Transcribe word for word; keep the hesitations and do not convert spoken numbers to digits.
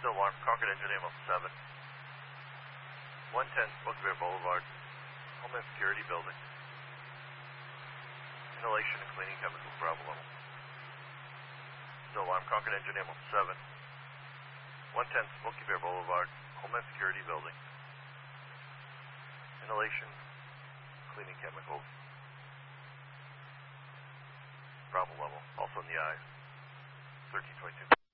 Still alarm, Concord engine name of seven. one ten Smoky Bear Boulevard, Homeland Security Building. Inhalation and cleaning chemicals, Bravo level. Still alarm, Concord engine name of seven. one ten Smoky Bear Boulevard, Homeland Security Building. Inhalation, cleaning chemicals. Bravo level, also in the eyes. thirteen twenty-two.